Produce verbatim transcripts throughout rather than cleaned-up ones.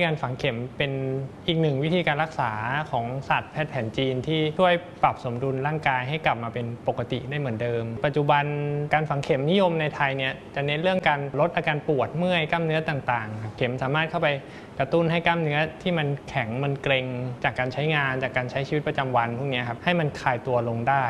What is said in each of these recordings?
ธีการฝังเข็มเป็นอีกหนึ่งวิธีการรักษาของศาสตร์แพทย์แผนจีนที่ช่วยปรับสมดุลร่างกายให้กลับมาเป็นปกติได้เหมือนเดิมปัจจุบันการฝังเข็มนิยมในไทยเนี่ยจะเน้นเรื่องการลดอาการปวดเมื่อยกล้ามเนื้อต่างๆเข็มสามารถเข้าไปกระตุ้นให้กล้ามเนื้อที่มันแข็งมันเกร็งจากการใช้งานจากการใช้ชีวิตประจำวันพวกนี้ครับให้มันคลายตัวลงได้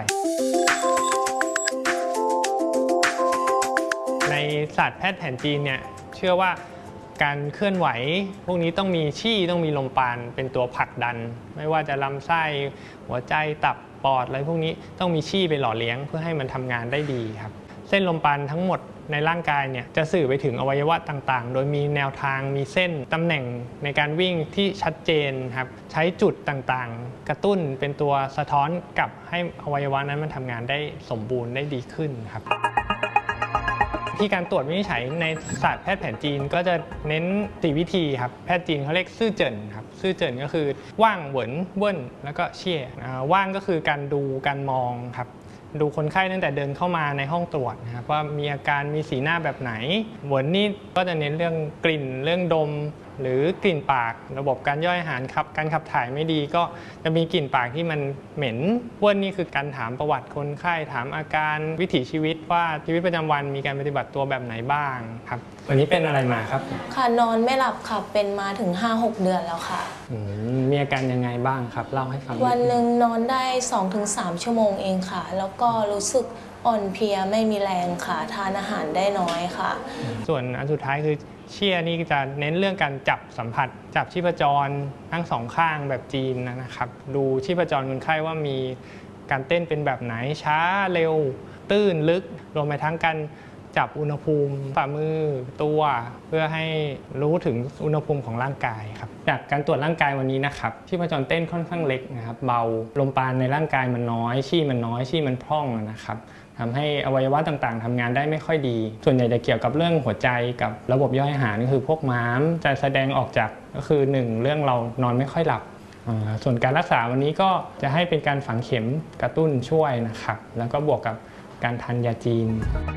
ในศาสตร์แพทย์แผนจีนเนี่ยเชื่อว่าการเคลื่อนไหวพวกนี้ต้องมีชี่ต้องมีลมปราณเป็นตัวผลักดันไม่ว่าจะลำไส้หัวใจตับปอดอะไรพวกนี้ต้องมีชี่ไปหล่อเลี้ยงเพื่อให้มันทำงานได้ดีครับเส้นลมปราณทั้งหมดในร่างกายเนี่ยจะสื่อไปถึงอวัยวะต่างๆโดยมีแนวทางมีเส้นตำแหน่งในการวิ่งที่ชัดเจนครับใช้จุดต่างๆกระตุ้นเป็นตัวสะท้อนกลับให้อวัยวะนั้นมันทำงานได้สมบูรณ์ได้ดีขึ้นครับที่การตรวจวินิจฉัยในศาสตร์แพทย์แผนจีนก็จะเน้นสี่วิธีครับแพทย์จีนเขาเรียกซื่อเจินครับซื่อเจินก็คือว่างเหวินเวิ้นแล้วก็เชี่ยว่างก็คือการดูการมองครับดูคนไข้ตั้งแต่เดินเข้ามาในห้องตรวจนะครับว่ามีอาการมีสีหน้าแบบไหนเหวินนี่ก็จะเน้นเรื่องกลิ่นเรื่องดมหรือกลิ่นปากระบบการย่อยอาหารครับการขับถ่ายไม่ดีก็จะมีกลิ่นปากที่มันเหม็นเวิ้นนี่คือการถามประวัติคนไข้ถามอาการวิถีชีวิตว่าชีวิตประจำวันมีการปฏิบัติตัวแบบไหนบ้างครับวันนี้เป็นอะไรมาครับค่ะนอนไม่หลับค่ะเป็นมาถึง ห้าหก เดือนแล้วค่ะมีอาการยังไงบ้างครับเล่าให้ฟังวันหนึ่งนอนได้ สองถึงสาม ชั่วโมงเองค่ะแล้วก็รู้สึกอ่อนเพลียไม่มีแรงค่ะทานอาหารได้น้อยค่ะส่วนอันสุดท้ายคือเชี่ยนี่จะเน้นเรื่องการจับสัมผัสจับชีพจรทั้งสองข้างแบบจีนนะครับดูชีพจรคนไข้ว่ามีการเต้นเป็นแบบไหนช้าเร็วตื้นลึกรวมไปทั้งการจับอุณหภูมิฝ่ามือตัวเพื่อให้รู้ถึงอุณหภูมิของร่างกายครับจากการตรวจร่างกายวันนี้นะครับชีพจรเต้นค่อนข้างเล็กนะครับเบาลมปราณในร่างกายมันน้อยชี่มันน้อยชี่มันพร่องนะครับทำให้อวัยวะต่างๆทำงานได้ไม่ค่อยดีส่วนใหญ่จะเกี่ยวกับเรื่องหัวใจกับระบบย่อยอาหารก็คือพวกม้ามจะแสดงออกจากก็คือหนึ่งเรื่องเรานอนไม่ค่อยหลับส่วนการรักษาวันนี้ก็จะให้เป็นการฝังเข็มกระตุ้นช่วยนะครับแล้วก็บวกกับการทานยาจีน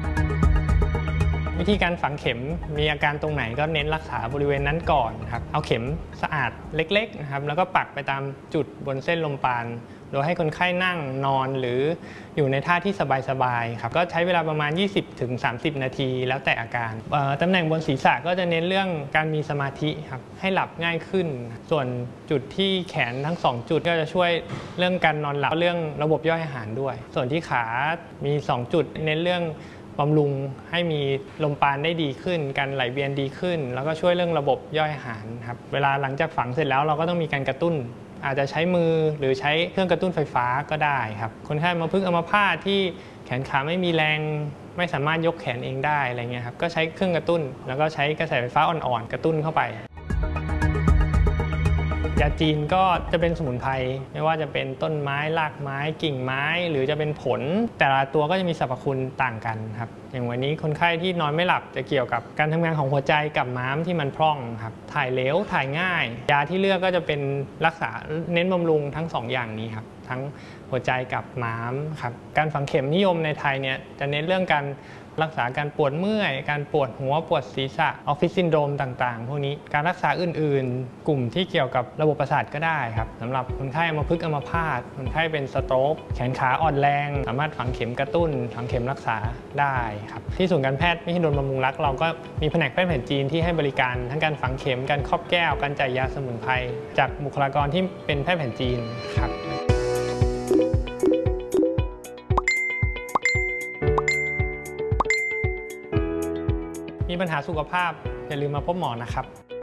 วิธีการฝังเข็มมีอาการตรงไหนก็เน้นรักษาบริเวณนั้นก่อนครับเอาเข็มสะอาดเล็กๆนะครับแล้วก็ปักไปตามจุดบนเส้นลมปราณโดยให้คนไข้นั่งนอนหรืออยู่ในท่าที่สบายๆครับก็ใช้เวลาประมาณ ยี่สิบถึงสามสิบ นาทีแล้วแต่อาการตำแหน่งบนศีรษะก็จะเน้นเรื่องการมีสมาธิครับให้หลับง่ายขึ้นส่วนจุดที่แขนทั้งสองจุดก็จะช่วยเรื่องการนอนหลับเรื่องระบบย่อยอาหารด้วยส่วนที่ขามีสองจุดเน้นเรื่องบำรุงให้มีลมปราณได้ดีขึ้นการไหลเวียนดีขึ้นแล้วก็ช่วยเรื่องระบบย่อยอาหารครับเวลาหลังจากฝังเสร็จแล้วเราก็ต้องมีการกระตุ้นอาจจะใช้มือหรือใช้เครื่องกระตุ้นไฟฟ้าก็ได้ครับคนไข้อัมพฤกษ์อัมพาตที่แขนขาไม่มีแรงไม่สามารถยกแขนเองได้อะไรเงี้ยครับก็ใช้เครื่องกระตุ้นแล้วก็ใช้กระแสไฟฟ้าอ่อนๆกระตุ้นเข้าไปยาจีนก็จะเป็นสมุนไพรไม่ว่าจะเป็นต้นไม้รากไม้กิ่งไม้หรือจะเป็นผลแต่ละตัวก็จะมีสรรพคุณต่างกันครับอย่างวันนี้คนไข้ที่นอนไม่หลับจะเกี่ยวกับการทำงานของหัวใจกับม้ามที่มันพร่องครับถ่ายเหลวถ่ายง่ายยาที่เลือกก็จะเป็นรักษาเน้นบำรุงทั้งสองอย่างนี้ครับทั้งหัวใจกับม้ามครับการฝังเข็มนิยมในไทยเนี่ยจะเน้นเรื่องการรักษาการปวดเมื่อยการปวดหัวปวดศีรษะออฟฟิศซินโดรมต่างๆพวกนี้การรักษาอื่นๆกลุ่มที่เกี่ยวกับระบบประสาทก็ได้ครับสำหรับคนไข้อัมพฤกษ์อัมพาตคนไข้เป็นสโตรกแขนขาอ่อนแรงสามารถฝังเข็มกระตุ้นฝังเข็มรักษาได้ครับที่ศูนย์การแพทย์มหิดลบำรุงรักเราก็มีแผนกแพทย์แผนจีนที่ให้บริการทั้งการฝังเข็มการครอบแก้วการจ่ายยาสมุนไพรจากบุคลากรที่เป็นแพทย์แผนจีนครับมีปัญหาสุขภาพอย่าลืมมาพบหมอนะครับ